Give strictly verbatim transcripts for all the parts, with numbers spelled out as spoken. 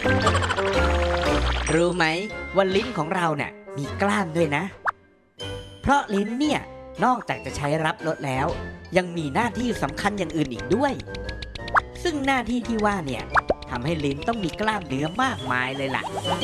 รู้ไหมว่าลิ้นของเราเนี่ยมีกล้ามด้วยนะเพราะลิ้นเนี่ยนอกจากจะใช้รับรสแล้วยังมีหน้าที่สำคัญอย่างอื่นอีกด้วยซึ่งหน้าที่ที่ว่าเนี่ยทำให้ลิ้นต้องมีกล้ามเนื้อมากมายเลยล่ะ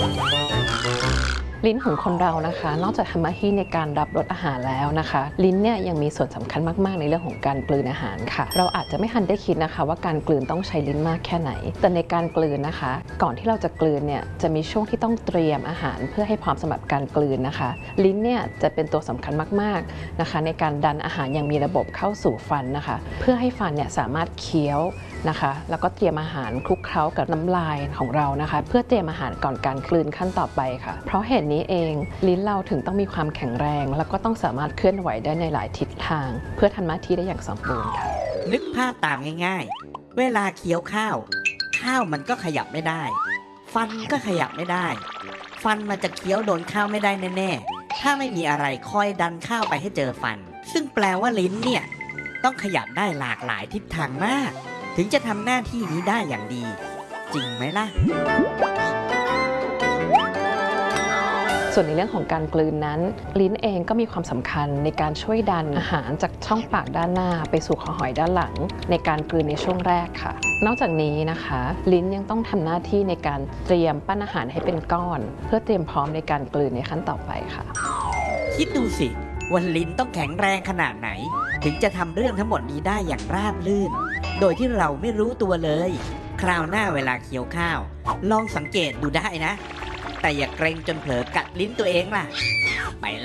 ลิ้นของคนเรานะคะนอกจากทำหน้าที่ในการรับรสอาหารแล้วนะคะลิ้นเนี่ยยังมีส่วนสำคัญมากๆในเรื่องของการกลืนอาหารค่ะเราอาจจะไม่ทันได้คิดนะคะว่าการกลืนต้องใช้ลิ้นมากแค่ไหนแต่ในการกลืนนะคะก่อนที่เราจะกลืนเนี่ยจะมีช่วงที่ต้องเตรียมอาหารเพื่อให้พร้อมสำหรับการกลืนนะคะลิ้นเนี่ยจะเป็นตัวสำคัญมากๆนะคะในการดันอาหารอย่างมีระบบเข้าสู่ฟันนะคะเพื่อให้ฟันเนี่ยสามารถเคี้ยวนะคะแล้วก็เตรียมอาหารคลุกเคล้ากับน้ำลายของเรานะคะเพื่อเตรียมอาหารก่อนการกลืนขั้นต่อไปค่ะเพราะเหตุนี้เองลิ้นเราถึงต้องมีความแข็งแรงแล้วก็ต้องสามารถเคลื่อนไหวได้ในหลายทิศทางเพื่อทำหน้าที่ได้อย่างสมบูรณ์ค่ะนึกภาพตามง่ายๆเวลาเคี้ยวข้าวข้าวมันก็ขยับไม่ได้ฟันก็ขยับไม่ได้ฟันมันจะเคี้ยวโดนข้าวไม่ได้แน่ๆถ้าไม่มีอะไรคอยดันข้าวไปให้เจอฟันซึ่งแปลว่าลิ้นเนี่ยต้องขยับได้หลากหลายทิศทางมากถึงจะทำหน้าที่นี้ได้อย่างดีจริงไหมล่ะส่วนในเรื่องของการกลืนนั้นลิ้นเองก็มีความสำคัญในการช่วยดันอาหารจากช่องปากด้านหน้าไปสู่คอหอยด้านหลังในการกลืนในช่วงแรกค่ะนอกจากนี้นะคะลิ้นยังต้องทำหน้าที่ในการเตรียมปั้นอาหารให้เป็นก้อนเพื่อเตรียมพร้อมในการกลืนในขั้นต่อไปค่ะคิดดูสิว่าลิ้นต้องแข็งแรงขนาดไหนถึงจะทำเรื่องทั้งหมดนี้ได้อย่างราบรื่นโดยที่เราไม่รู้ตัวเลยคราวหน้าเวลาเคี้ยวข้าวลองสังเกตดูได้นะแต่อย่าเกรงจนเผลอกัดลิ้นตัวเองล่ะไป